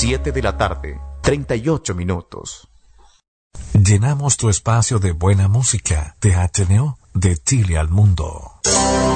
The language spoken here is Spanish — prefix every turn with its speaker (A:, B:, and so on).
A: 7 de la tarde, 38 minutos.
B: Llenamos tu espacio de buena música, de Ateneo, de Chile al mundo.